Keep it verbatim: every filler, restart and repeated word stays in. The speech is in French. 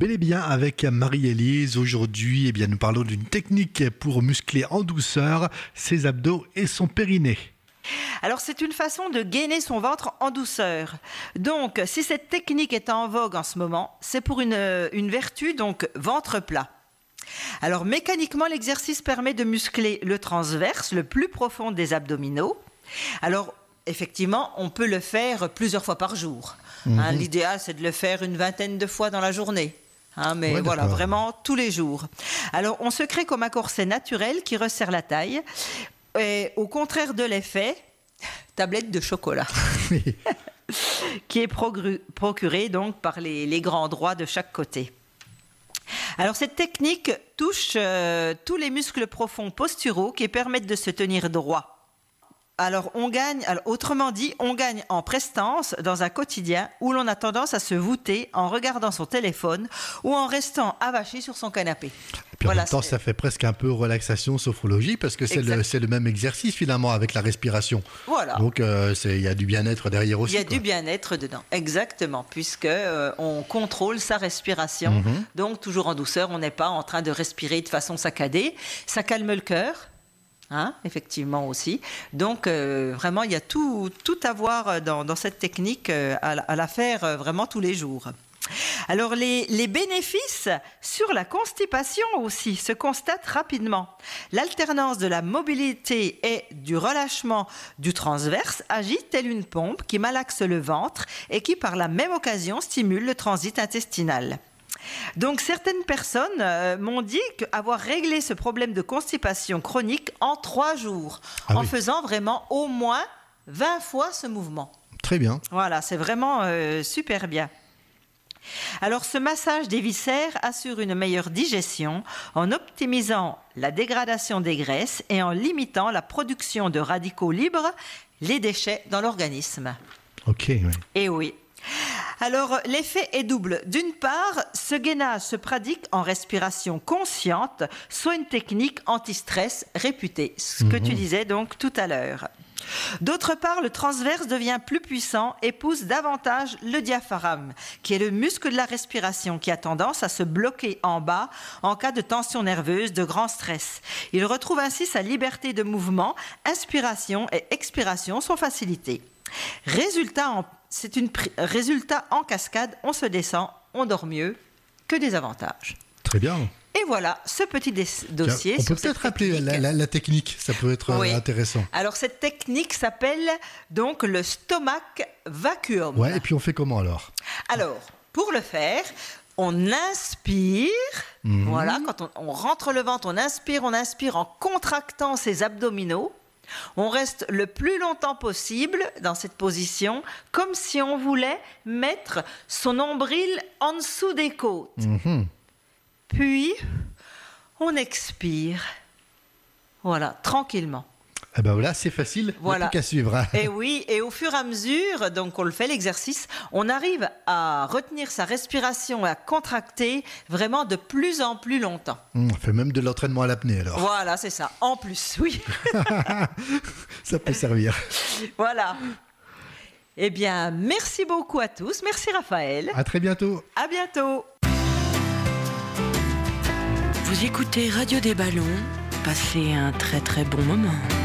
bel et bien avec Marie-Élise. Aujourd'hui, eh bien, nous parlons d'une technique pour muscler en douceur ses abdos et son périnée. Alors, c'est une façon de gainer son ventre en douceur. Donc, si cette technique est en vogue en ce moment, c'est pour une, une vertu, donc ventre plat. Alors, mécaniquement, l'exercice permet de muscler le transverse, le plus profond des abdominaux. Alors, effectivement, on peut le faire plusieurs fois par jour. Mmh. Hein, l'idéal, c'est de le faire une vingtaine de fois dans la journée. Hein, mais ouais, voilà, d'accord. Vraiment tous les jours. Alors, on se crée comme un corset naturel qui resserre la taille. Et au contraire de l'effet, tablette de chocolat. qui est procurée procuré, donc par les, les grands droits de chaque côté. Alors, cette technique touche euh, tous les muscles profonds posturaux qui permettent de se tenir droit. Alors, on gagne, alors, autrement dit, on gagne en prestance dans un quotidien où l'on a tendance à se voûter en regardant son téléphone ou en restant avachi sur son canapé. Et puis voilà, en même temps, c'est... ça fait presque un peu relaxation, sophrologie, parce que c'est le, c'est le même exercice finalement avec la respiration. Voilà. Donc, euh, il y a du bien-être derrière aussi. Il y a quoi. du bien-être dedans, exactement, puisque euh, on contrôle sa respiration. Mm-hmm. Donc, toujours en douceur, on n'est pas en train de respirer de façon saccadée. Ça calme le cœur. Hein, effectivement aussi. Donc, euh, vraiment, il y a tout, tout à voir dans, dans cette technique, euh, à, à la faire euh, vraiment tous les jours. Alors, les, les bénéfices sur la constipation aussi se constatent rapidement. L'alternance de la mobilité et du relâchement du transverse agit telle une pompe qui malaxe le ventre et qui, par la même occasion, stimule le transit intestinal. Donc, certaines personnes euh, m'ont dit avoir réglé ce problème de constipation chronique en trois jours, ah en oui. faisant vraiment au moins vingt fois ce mouvement. Très bien. Voilà, c'est vraiment euh, super bien. Alors, ce massage des viscères assure une meilleure digestion en optimisant la dégradation des graisses et en limitant la production de radicaux libres, les déchets dans l'organisme. Ok, oui. Et oui. Alors, l'effet est double. D'une part, ce gainage se pratique en respiration consciente, soit une technique anti-stress réputée, ce que mmh. tu disais donc tout à l'heure. D'autre part, le transverse devient plus puissant et pousse davantage le diaphragme, qui est le muscle de la respiration, qui a tendance à se bloquer en bas en cas de tension nerveuse, de grand stress. Il retrouve ainsi sa liberté de mouvement, inspiration et expiration sont facilitées. Résultat en C'est un pr- résultat en cascade, on se descend, on dort mieux, que des avantages. Très bien. Et voilà, ce petit des- dossier. On peut peut-être rappeler la, la, la technique, ça peut être oui. intéressant. Alors, cette technique s'appelle donc le stomach vacuum. Ouais, et puis on fait comment alors ? Alors, pour le faire, on inspire, mmh. voilà, quand on, on rentre le ventre, on inspire, on inspire en contractant ses abdominaux. On reste le plus longtemps possible dans cette position, comme si on voulait mettre son nombril en dessous des côtes. Mmh. Puis, on expire. Voilà, tranquillement. Eh ben voilà, c'est facile, voilà. Il n'y a plus qu'à suivre. Hein. Et oui, et au fur et à mesure, donc on le fait l'exercice, on arrive à retenir sa respiration et à contracter vraiment de plus en plus longtemps. On fait même de l'entraînement à l'apnée alors. Voilà, c'est ça. En plus, oui. Ça peut servir. Voilà. Eh bien, merci beaucoup à tous. Merci Raphaël. À très bientôt. À bientôt. Vous écoutez Radio des Ballons. Passez un très très bon moment.